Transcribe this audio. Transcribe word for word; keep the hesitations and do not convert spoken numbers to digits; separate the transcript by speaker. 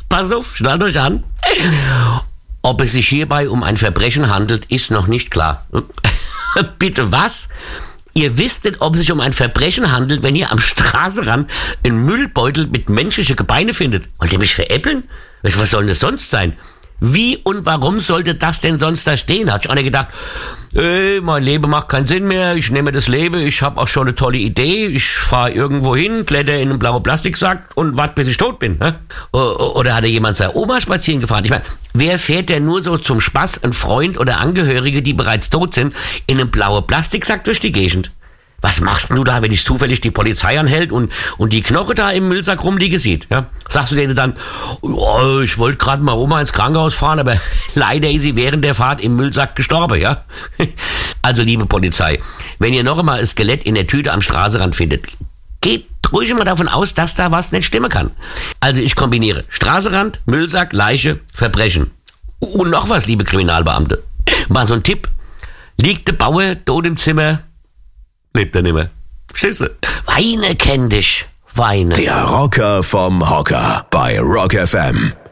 Speaker 1: Pass auf, schnallt euch an. Ob es sich hierbei um ein Verbrechen handelt, ist noch nicht klar. Bitte was? Ihr wisst nicht, ob es sich um ein Verbrechen handelt, wenn ihr am Straßenrand einen Müllbeutel mit menschlichen Gebeine findet. Wollt ihr mich veräppeln? Was soll denn das sonst sein? Wie und warum sollte das denn sonst da stehen? Hat ich einer gedacht, ey, mein Leben macht keinen Sinn mehr, ich nehme das Leben, ich habe auch schon eine tolle Idee, ich fahre irgendwo hin, kletter in einen blauen Plastiksack und warte, bis ich tot bin. Ne? Oder hat er jemand seine Oma spazieren gefahren? Ich meine, wer fährt denn nur so zum Spaß, ein Freund oder Angehörige, die bereits tot sind, in einen blauen Plastiksack durch die Gegend? Was machst du da, wenn dich zufällig die Polizei anhält und, und die Knoche da im Müllsack rumliegen sieht? Ja? Sagst du denen dann, oh, ich wollte gerade mal Oma ins Krankenhaus fahren, aber leider ist sie während der Fahrt im Müllsack gestorben, ja? Also, liebe Polizei, wenn ihr noch einmal ein Skelett in der Tüte am Straßenrand findet, geht ruhig mal davon aus, dass da was nicht stimmen kann. Also, ich kombiniere Straßenrand, Müllsack, Leiche, Verbrechen. Und noch was, liebe Kriminalbeamte. Mal so ein Tipp. Liegt der Bauer tot im Zimmer, lebt er nimmer. Verstehst du? Weine kenn dich, Weine.
Speaker 2: Der Rocker vom Hocker bei Rock F M.